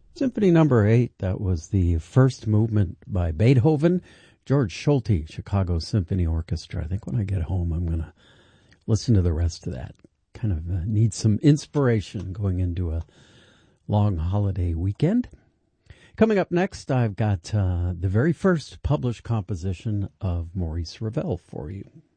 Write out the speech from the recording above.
Symphony Number 8, that was the first movement by Beethoven. George Solti, Chicago Symphony Orchestra. I think when I get home, I'm going to listen to the rest of that. Kind of need some inspiration going into a long holiday weekend. Coming up next, I've got the very first published composition of Maurice Ravel for you.